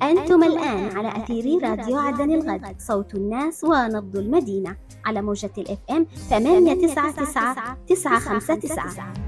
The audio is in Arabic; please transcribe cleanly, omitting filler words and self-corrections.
أنتم الآن على أثير راديو عدن الغد، صوت الناس ونبض المدينة، على موجة الFM 899 959.